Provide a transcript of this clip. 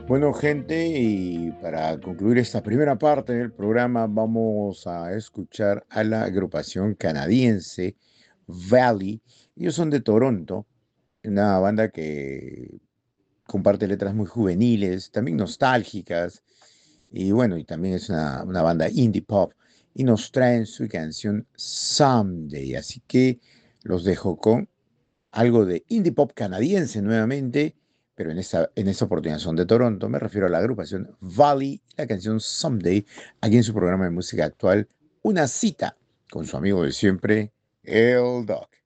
Bueno, gente, y para concluir esta primera parte del programa, vamos a escuchar a la agrupación canadiense Valley. Ellos son de Toronto, una banda que comparte letras muy juveniles, también nostálgicas, y bueno, y también es una banda indie pop, y nos traen su canción Someday. Así que los dejo con algo de indie pop canadiense nuevamente, pero en esta oportunidad son de Toronto. Me refiero a la agrupación Valley, la canción Someday, aquí en su programa de música actual, Una cita con su amigo de siempre, El Doc.